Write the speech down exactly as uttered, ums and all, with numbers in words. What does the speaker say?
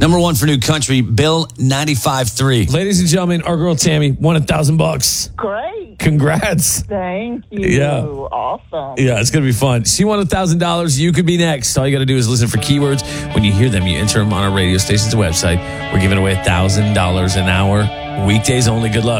Number one for new country, Bill ninety-five three. Ladies and gentlemen, our girl Tammy won a thousand bucks. Great. Congrats. Thank you. Yeah. Awesome. Yeah, it's going to be fun. She won a thousand dollars. You could be next. All you got to do is listen for keywords. When you hear them, you enter them on our radio station's website. We're giving away a thousand dollars an hour. Weekdays only. Good luck.